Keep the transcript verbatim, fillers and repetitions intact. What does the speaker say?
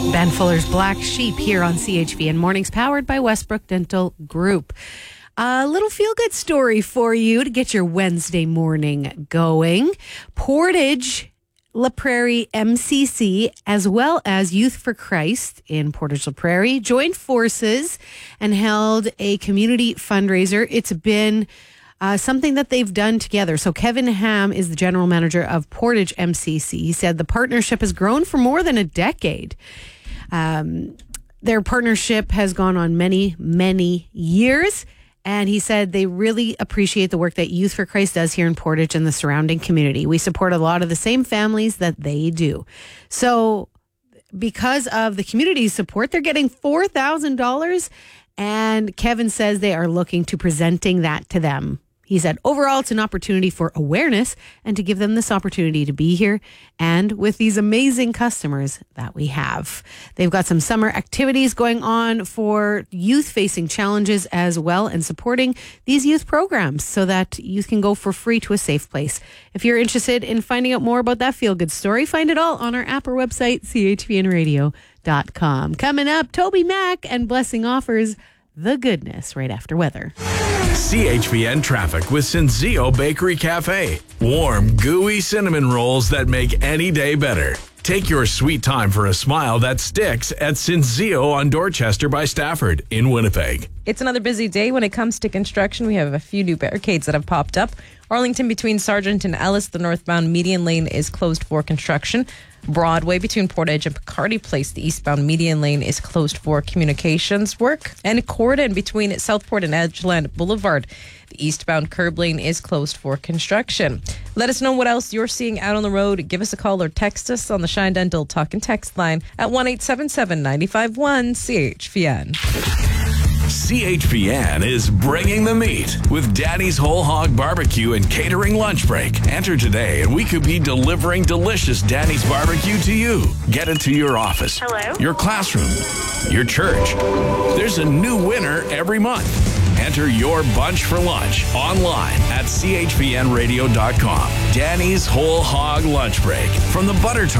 Ben Fuller's Black Sheep here on C H V N Mornings, powered by Westbrook Dental Group. A little feel-good story for you to get your Wednesday morning going. Portage La Prairie M C C, as well as Youth for Christ in Portage La Prairie, joined forces and held a community fundraiser. It's been uh, something that they've done together. So Kevin Ham is the general manager of Portage M C C. He said the partnership has grown for more than a decade. Um, their partnership has gone on many, many years. And he said they really appreciate the work that Youth for Christ does here in Portage and the surrounding community. We support a lot of the same families that they do. So because of the community's support, they're getting four thousand dollars. And Kevin says they are looking to presenting that to them. He said, overall, it's an opportunity for awareness and to give them this opportunity to be here and with these amazing customers that we have. They've got some summer activities going on for youth facing challenges as well and supporting these youth programs so that youth can go for free to a safe place. If you're interested in finding out more about that feel-good story, find it all on our app or website, c h v n radio dot com. Coming up, Toby Mac and Blessing offers the goodness right after weather. C H V N traffic with Senzio Bakery Cafe. Warm, gooey cinnamon rolls that make any day better. Take your sweet time for a smile that sticks at Senzio on Dorchester by Stafford in Winnipeg. It's another busy day when it comes to construction. We have a few new barricades that have popped up. Arlington between Sargent and Ellis, the northbound median lane is closed for construction. Broadway between Portage and Picardy Place, the eastbound median lane is closed for communications work. And Corden between Southport and Edgeland Boulevard, the eastbound curb lane is closed for construction. Let us know what else you're seeing out on the road. Give us a call or text us on the Shine Dental Talk and Text line at one eight seven seven, nine five one, C H V N. C H V N is bringing the meat with Daddy's Whole Hog Barbecue and Catering Lunch Break. Enter today and we could be delivering delicious Daddy's Barbecue to you. Get it to your office, Hello? your classroom, your church. There's a new winner every month. Enter your bunch for lunch online at c h v n radio dot com. Daddy's Whole Hog Lunch Break from the Butter